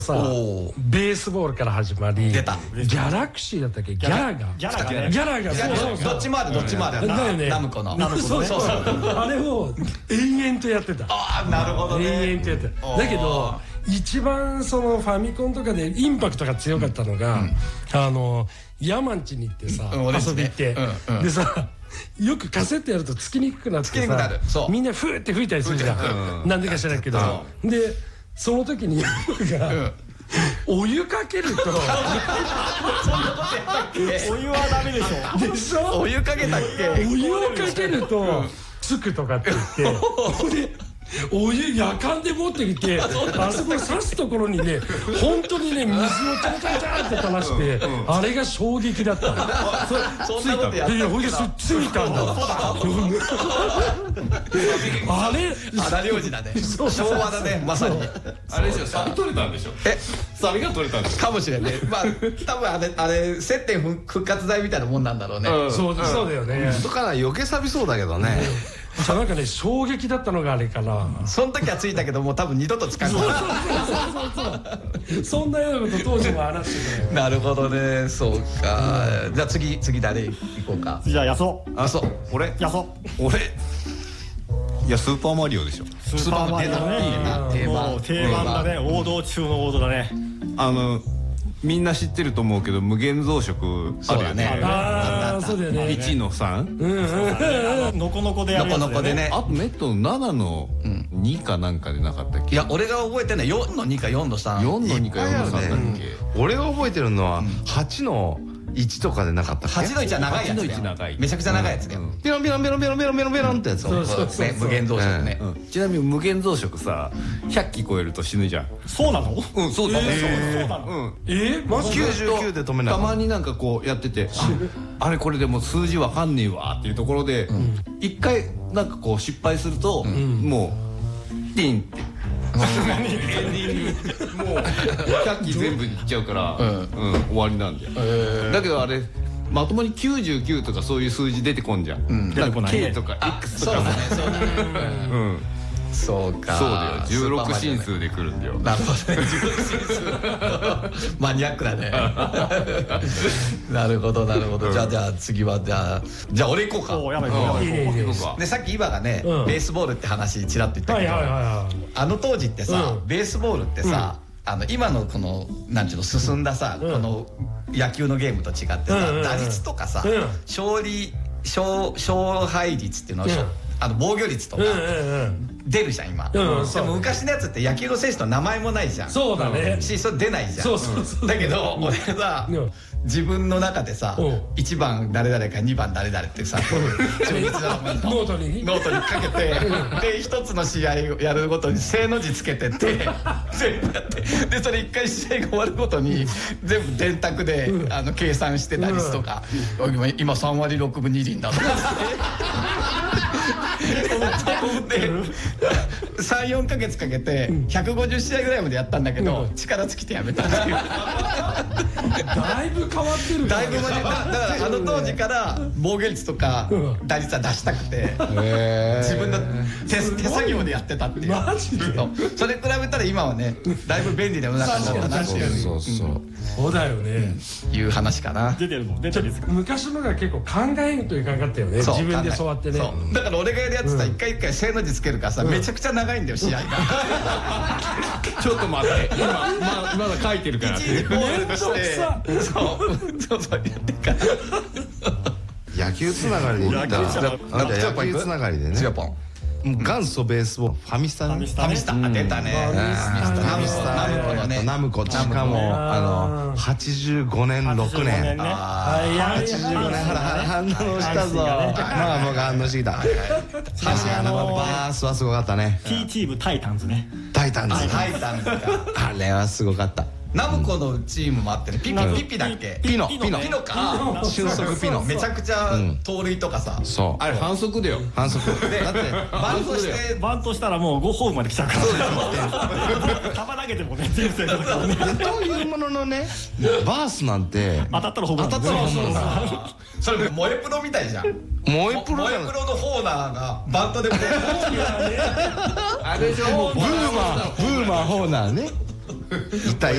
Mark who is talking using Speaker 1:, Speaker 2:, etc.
Speaker 1: さ、ベースボールから始まり、
Speaker 2: 出た
Speaker 1: ギャラクシーだったっけ、ギャラがそう
Speaker 2: どっちもある、どっちもある。
Speaker 1: だよね、
Speaker 2: ナムコの。
Speaker 1: そうそう、あれを延々とやってた。
Speaker 2: ああ、なるほどね。
Speaker 1: 延々とやってた。だけど一番そのファミコンとかでインパクトが強かったのが、ヤマンチに行ってさ、遊び行って、でさ、よくカセットやるとつきにくくなってさ、みんなフーって吹いたりするじゃん。なんでか知らんけど、でその時にヤマがお湯かけると、
Speaker 3: お湯はダメでしょ。
Speaker 1: でしょ。
Speaker 2: お湯かけたっけ。
Speaker 1: お湯をかけるとつくとかって言って、お湯やかんで持ってきて、あそこ刺すところにね、本当にね、水をチャチャチャって垂らして、あれが衝撃だった。
Speaker 2: そんなことやったっけな。
Speaker 1: ほいでついたんだ。あれ
Speaker 2: 荒領事だね。昭和だね、まさに。
Speaker 4: あれでしょ、サビ取れたんでしょ。サビが取れたんでしょ。
Speaker 2: かもしれない。まあ多分あれ接点復活剤みたいなもんなんだろうね。
Speaker 1: そうだよね。
Speaker 5: とかな余計錆びそうだけどね。
Speaker 1: なんかね、衝撃だったのがあれかな。
Speaker 2: その時はついたけど、もう多分二度と使わない。
Speaker 1: そんなようなこと当時も話してたよ。
Speaker 2: なるほどね、そうか。じゃあ次誰行こうか。
Speaker 3: じゃあやそ。
Speaker 4: あ、そう、俺
Speaker 3: やそ。
Speaker 4: いや、スーパーマリオでしょ。
Speaker 3: スーパーマリオね。もう定番だね、王道中の王道だね。
Speaker 4: みんな知ってると思うけど、無限増殖あるよね。
Speaker 1: ああ、そうだよね。
Speaker 4: 1の3、
Speaker 3: のこのこでやるやつ
Speaker 2: のこのこでね。
Speaker 4: あとネットの7の2かなんかでなかったっけ。
Speaker 2: いや、俺が覚えてるのは4の2か4の3。
Speaker 4: 4の2か4の3だっけ。
Speaker 5: 俺が覚えてるのは8の1とかでなかったっけ。
Speaker 2: 8の1は長いやつ。
Speaker 4: 8の1長い。
Speaker 2: めちゃくちゃ長いやつだよ。
Speaker 5: ピロンピロンピロンピロンピロンピロンピロンってやつ。
Speaker 2: そう無限増殖ね。
Speaker 4: ちなみに無限増殖さ、100機超えると死ぬじゃん。
Speaker 3: そうなの？
Speaker 4: うん、そうだね。
Speaker 3: そうなの？
Speaker 1: マジ
Speaker 5: 99で止めな
Speaker 4: たまになんかこうやってて、あれこれでも数字わかんねえわっていうところで、一回なんかこう失敗すると、もうティンって。エンディングもう100機全部いっちゃうから終わりなんだよ。だけどあれまともに99とかそういう数字出てこんじゃん。
Speaker 3: 出てこない。
Speaker 4: K とか X とかも。
Speaker 2: そうか。
Speaker 4: そうだよ。16進数で来るんだよ。
Speaker 2: なるほどね。16進数。マニアックだね。なるほどなるほど。じゃあ次はじゃあ俺行こうか。
Speaker 3: お、やばいやばい。
Speaker 2: でさっき岩がね、ベースボールって話ちらっと言ったけど、あの当時ってさ、ベースボールってさ、今のこのなんちゅうの進んださ、この野球のゲームと違ってさ、打率とかさ、勝敗率っていうのを防御率とか出るじゃん今。でも昔のやつって野球の選手の名前もないじゃん。
Speaker 1: そうだね。
Speaker 2: それ出ないじゃん。だけど俺さ、自分の中でさ、1番誰々か2番誰々ってさ、
Speaker 1: ノートに
Speaker 2: かけて、で一つの試合をやるごとに正の字つけてって全部やって、でそれ1回試合が終わるごとに全部電卓で計算して打率とか、今3割6分2厘だとかで34ヶ月かけて150試合ぐらいまでやったんだけど、力尽きてやめたっていう。
Speaker 1: だいぶ変わってる。
Speaker 2: だいぶだから当時から防御率とか打率は出したくて、自分の手作業でやってたっていう。
Speaker 1: マジで？
Speaker 2: それ比べたら今はね、だいぶ便利な世の中になったなっていう。
Speaker 1: そうだよね。
Speaker 2: いう話かな。
Speaker 3: 出てるの？出てる。
Speaker 1: 昔のが結構考えんという感じだったよね。自分でそうやってね。
Speaker 2: だから俺がやるやつさ、一回一回正の字つけるからさ、めちゃくちゃ長いんだよ試合が。
Speaker 4: ちょっと待って、まだ書いてるからって。
Speaker 2: そうやってから
Speaker 5: 野球つながりで言ったら、野球つながりでね、元祖ベースボールファミスタね。
Speaker 2: ファミスタ出たね。
Speaker 5: ナムコ、しかも85年6年85年ほら反応したぞ。まあ僕反応してきた。バースはすごかったね。
Speaker 3: T チームタイタンズね。
Speaker 5: タイタンズ
Speaker 2: あれはすごかった。ナムコのチームもあってね、ピピだっけ。ピノか、俊足ピノ。めちゃくちゃ盗塁とかさ。
Speaker 5: そう、
Speaker 4: あれ反則だよ。
Speaker 5: 反則で、だって
Speaker 3: バントしたらもう5ホームまで来ちゃうから。球投げてもね、人生の中ね。
Speaker 5: というもののね、バースなんて
Speaker 3: 当たったらホームラン。
Speaker 2: それ萌えプロみたいじゃん。
Speaker 5: 萌えプロの
Speaker 2: ホーナーがバントでもね。
Speaker 4: あれじゃもう
Speaker 5: ブーマーホーナーね。いた